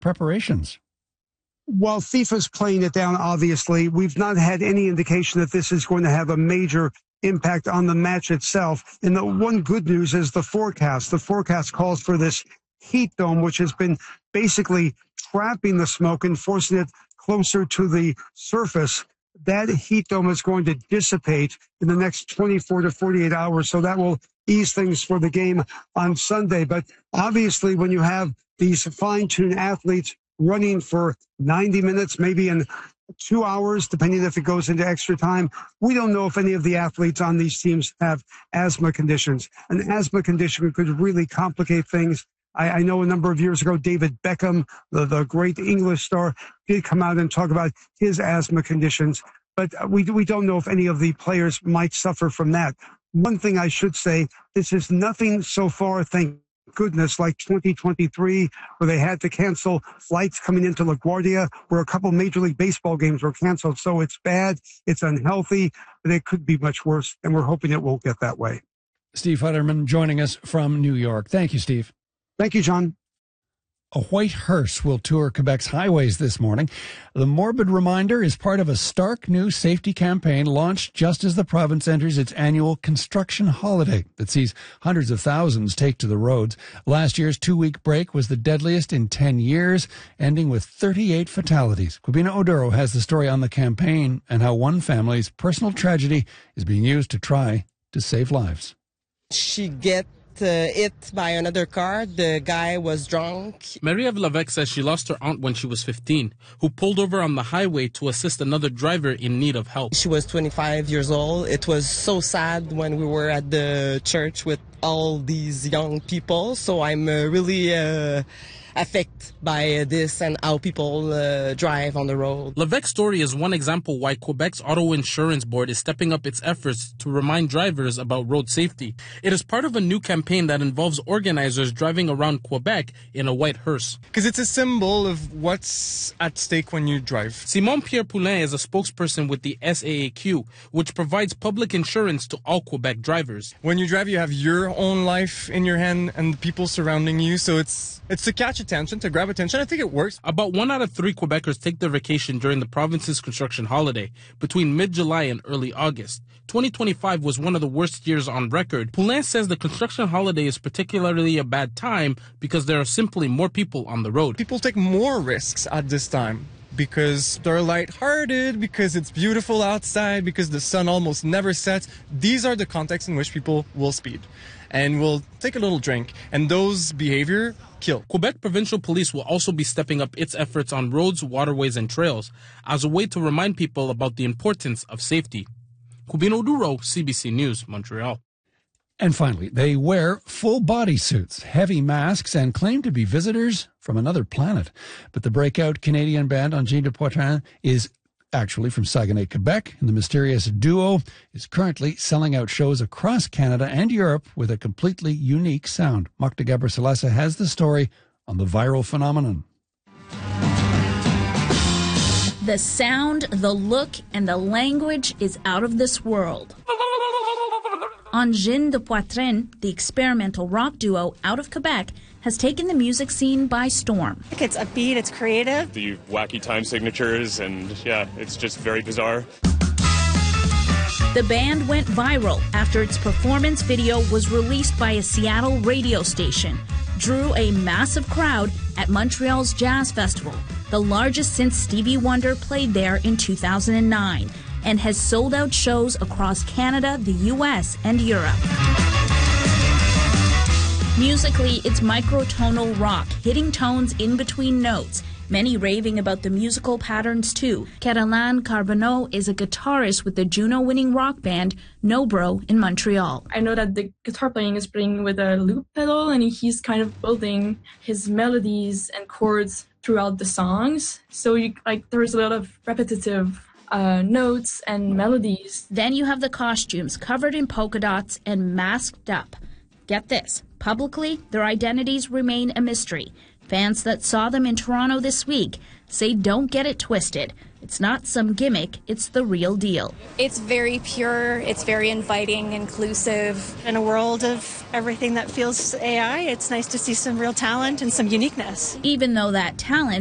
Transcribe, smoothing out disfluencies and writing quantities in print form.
preparations? Well, FIFA's playing it down, obviously. We've not had any indication that this is going to have a major impact on the match itself. And the one good news is the forecast. The forecast calls for this heat dome, which has been basically trapping the smoke and forcing it closer to the surface. That heat dome is going to dissipate in the next 24 to 48 hours. So that will ease things for the game on Sunday. But obviously, when you have these fine-tuned athletes running for 90 minutes, maybe in 2 hours, depending if it goes into extra time, we don't know if any of the athletes on these teams have asthma conditions. An asthma condition could really complicate things. I know a number of years ago, David Beckham, the great English star, did come out and talk about his asthma conditions. But we don't know if any of the players might suffer from that. One thing I should say, this is nothing so far, thank goodness, like 2023, where they had to cancel flights coming into LaGuardia, where a couple Major League Baseball games were canceled. So it's bad, it's unhealthy, but it could be much worse, and we're hoping it won't get that way. Steve Futterman joining us from New York. Thank you, Steve. Thank you, John. A white hearse will tour Quebec's highways this morning. The morbid reminder is part of a stark new safety campaign launched just as the province enters its annual construction holiday that sees hundreds of thousands take to the roads. Last year's 2-week break was the deadliest in 10 years, ending with 38 fatalities. Kwabena Oduro has the story on the campaign and how one family's personal tragedy is being used to try to save lives. She get hit by another car. The guy was drunk. Marie-Ève Levesque says she lost her aunt when she was 15, who pulled over on the highway to assist another driver in need of help. She was 25 years old. It was so sad when we were at the church with all these young people. So I'm really affected by this and how people drive on the road. Levesque's story is one example why Quebec's Auto Insurance Board is stepping up its efforts to remind drivers about road safety. It is part of a new campaign that involves organizers driving around Quebec in a white hearse. Because it's a symbol of what's at stake when you drive. Simon-Pierre Poulin is a spokesperson with the SAAQ, which provides public insurance to all Quebec drivers. When you drive, you have your own life in your hand and the people surrounding you, so it's to catch attention, to grab attention. I think it works. About 1 out of 3 Quebecers take their vacation during the province's construction holiday between mid-July and early August. 2025 was one of the worst years on record. Poulin says the construction holiday is particularly a bad time because there are simply more people on the road. People take more risks at this time because they're lighthearted, because it's beautiful outside, because the sun almost never sets. These are the contexts in which people will speed and will take a little drink, and those behavior kill. Quebec Provincial Police will also be stepping up its efforts on roads, waterways, and trails as a way to remind people about the importance of safety. Kwabena Oduro, CBC News, Montreal. And finally, they wear full body suits, heavy masks, and claim to be visitors from another planet. But the breakout Canadian band Angine de Poitrin is actually from Saguenay, Quebec, and the mysterious duo is currently selling out shows across Canada and Europe with a completely unique sound. Makda Gabrisalessa has the story on the viral phenomenon. The sound, the look, and the language is out of this world. Angine de Poitrin, the experimental rock duo out of Quebec, has taken the music scene by storm. It's upbeat, it's creative. The wacky time signatures, and yeah, it's just very bizarre. The band went viral after its performance video was released by a Seattle radio station, drew a massive crowd at Montreal's Jazz Festival, the largest since Stevie Wonder played there in 2009, and has sold out shows across Canada, the U.S., and Europe. Musically, it's microtonal rock, hitting tones in between notes, many raving about the musical patterns too. Caroline Carbonneau is a guitarist with the Juno-winning rock band Nobro in Montreal. I know that the guitar playing is playing with a loop pedal, and he's kind of building his melodies and chords throughout the songs. So there's a lot of repetitive notes and melodies. Then you have the costumes covered in polka dots and masked up. Get this, publicly, their identities remain a mystery. Fans that saw them in Toronto this week say don't get it twisted. It's not some gimmick, it's the real deal. It's very pure, it's very inviting, inclusive. In a world of everything that feels AI, it's nice to see some real talent and some uniqueness. Even though that talent